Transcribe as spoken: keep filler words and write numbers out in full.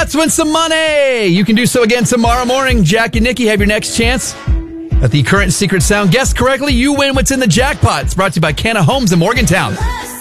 Let's win some money. You can do so again tomorrow morning. Jack and Nikki have your next chance. At the current secret sound, guess correctly, you win what's in the jackpot. It's brought to you by Canna Homes in Morgantown.